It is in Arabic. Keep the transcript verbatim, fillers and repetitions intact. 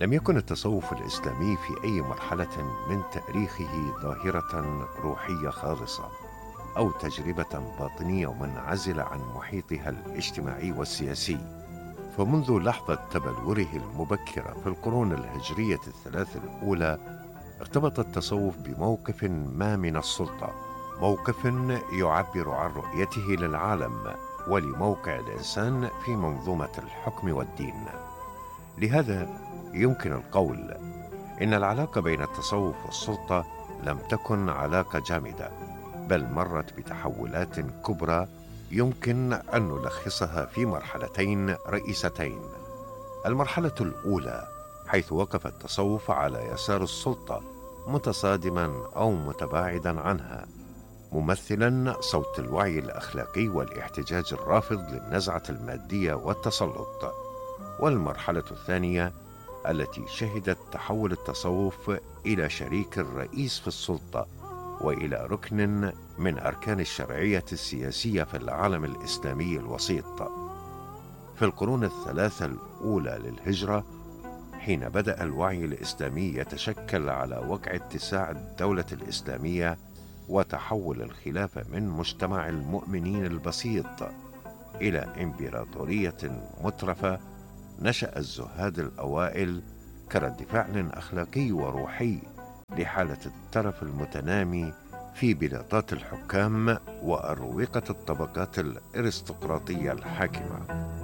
لم يكن التصوف الإسلامي في أي مرحلة من تاريخه ظاهرة روحية خالصة أو تجربة باطنية منعزلة عن محيطها الاجتماعي والسياسي. فمنذ لحظة تبلوره المبكرة في القرون الهجرية الثلاث الأولى ارتبط التصوف بموقف ما من السلطة، موقف يعبر عن رؤيته للعالم ولموقع الإنسان في منظومة الحكم والدين. لهذا يمكن القول إن العلاقة بين التصوف والسلطة لم تكن علاقة جامدة، بل مرت بتحولات كبرى يمكن أن نلخصها في مرحلتين رئيستين. المرحلة الأولى حيث وقف التصوف على يسار السلطة متصادما أو متباعدا عنها، ممثلا صوت الوعي الأخلاقي والاحتجاج الرافض للنزعة المادية والتسلط. والمرحلة الثانية التي شهدت تحول التصوف إلى شريك الرئيس في السلطة وإلى ركن من أركان الشرعية السياسية في العالم الإسلامي الوسيط. في القرون الثلاثة الأولى للهجرة، حين بدأ الوعي الإسلامي يتشكل على وقع اتساع الدولة الإسلامية وتحول الخلافة من مجتمع المؤمنين البسيط إلى إمبراطورية مترفة، نشأ الزهاد الأوائل كرد فعل أخلاقي وروحي لحالة الترف المتنامي في بلاطات الحكام وأروقة الطبقات الأرستقراطية الحاكمة.